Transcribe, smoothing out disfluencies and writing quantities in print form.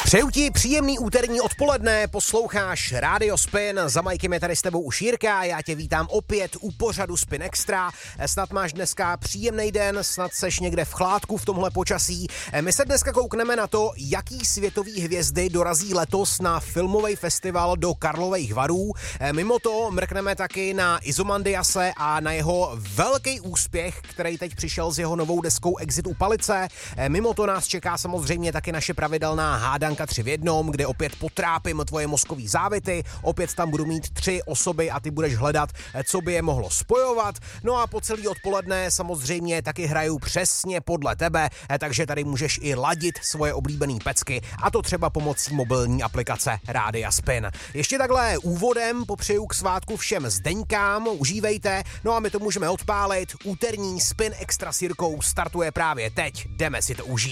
Přeju ti příjemný úterní odpoledne, posloucháš Rádio Spin, za majkem je tady s tebou už Jirka, já tě vítám opět u pořadu Spin Extra. Snad máš dneska příjemný den, snad seš někde v chládku v tomhle počasí. My se dneska koukneme na to, jaký světový hvězdy dorazí letos na filmový festival do Karlových Varů. Mimo to mrkneme taky na Izomandiase a na jeho velký úspěch, který teď přišel s jeho novou deskou Exit u Palice. Mimo to nás čeká samozřejmě taky naše pravidelná hádanka 3 v 1, kde opět potrápím tvoje mozkový závity, opět tam budu mít 3 osoby a ty budeš hledat, co by je mohlo spojovat. No a po celý odpoledne samozřejmě taky hraju přesně podle tebe, takže tady můžeš i ladit svoje oblíbený pecky, a to třeba pomocí mobilní aplikace Rádia Spin. Ještě takhle úvodem popřeju k svátku všem Zdeňkám, užívejte, no a my to můžeme odpálit. Úterní Spin Extra s Jirkou startuje právě teď, jdeme si to užít.